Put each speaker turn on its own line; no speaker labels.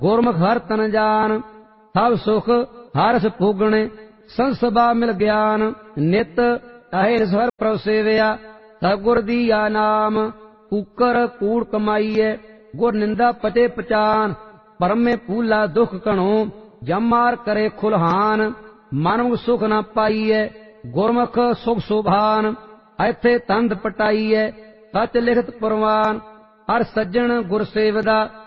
ਗੁਰਮੁਖ ਹਰ ਤਨ ਜਾਨ, ਸਭ ਸੁਖ ਹਰਸ ਭੋਗਣੇ, ਸੰਸਭਾ ਮਿਲ ਗਿਆਨ। ਨਿਤ ਅਹੇ ਸਵਰ ਪ੍ਰਭ ਸੇਵਿਆ, ਸਤਿਗੁਰ ਦੀਆ ਨਾਮ। ਕੂਕਰ ਕੂੜ ਕਮਾਈਐ, ਗੁਰ ਨਿੰਦਾ ਪਤੇ ਪਛਾਨ। ਪਰਮੇ ਪੂਲਾ ਦੁਖ ਘਣੋ, ਜਮਾਰ ਕਰੇ ਖੁਲਹਾਨ। ਮਨਮੁਖ ਸੁਖ ਨ ਪਾਈਐ, ਗੁਰਮੁਖ ਸੁਖ ਸੁਭਾਨ। ਇੱਥੇ ਤੰਦ ਪਟਾਈਐ, ਸਚ ਲਿਖਤ ਪ੍ਰਵਾਨ। ਹਰ ਸੱਜਣ ਗੁਰ ਸੇਵਦਾ,